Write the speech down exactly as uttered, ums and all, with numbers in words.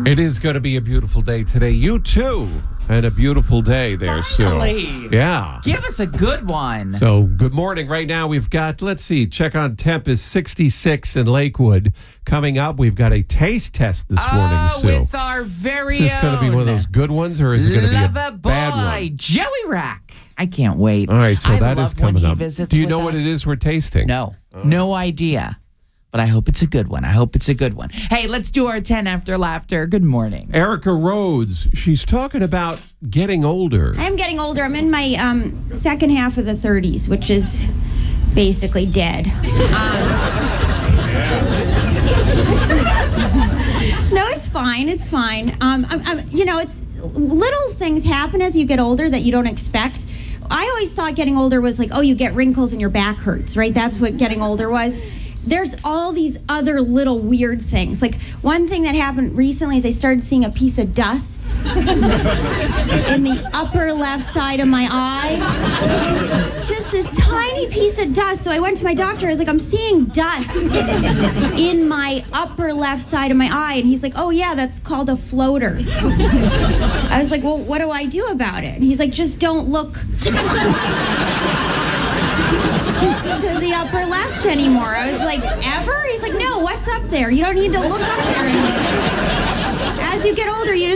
It is going to be a beautiful day today. You too. And a beautiful day there, Finally. Sue. Yeah. Give us a good one. So, good morning. Right now, we've got, let's see, check on temp is sixty-six in Lakewood. Coming up, we've got a taste test this morning, Oh, Sue. with our very Is this going to be one of those good ones, or is it going to be a Lover bad boy, one? Joey Rack. I can't wait. All right, so I that love is when coming he up. visits Do you with know what us. it is we're tasting? No, no idea. But I hope it's a good one. I hope it's a good one. Hey, let's do our ten after laughter. Good morning. Erica Rhodes, she's talking about getting older. I'm getting older. I'm in my um, second half of the thirties, which is basically dead. Um, no, it's fine. It's fine. Um, I'm, I'm, you know, it's little things happen as you get older that you don't expect. I always thought getting older was like, oh, you get wrinkles and your back hurts, right? That's what getting older was. There's all these other little weird things. Like, one thing that happened recently is I started seeing a piece of dust in the upper left side of my eye. Just this tiny piece of dust. So I went to my doctor. I was like, I'm seeing dust in my upper left side of my eye. And he's like, oh, yeah, that's called a floater. I was like, well, what do I do about it? And he's like, just don't look to the upper left anymore. I was like, ever? He's like, no, what's up there? You don't need to look up there anymore. As you get older, you just